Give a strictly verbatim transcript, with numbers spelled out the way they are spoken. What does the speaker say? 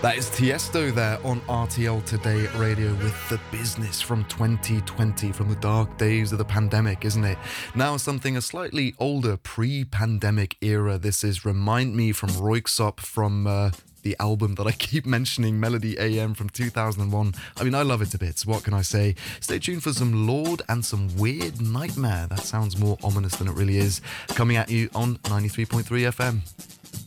That is Tiesto there on R T L Today Radio with The Business from twenty twenty, from the dark days of the pandemic, isn't it? Now something a slightly older, pre-pandemic era. This is Remind Me from Röyksopp from uh, the album that I keep mentioning, Melody A M from two thousand one. I mean, I love it to bits. What can I say? Stay tuned for some Lorde and some Weird Nightmare. That sounds more ominous than it really is. Coming at you on ninety-three point three F M.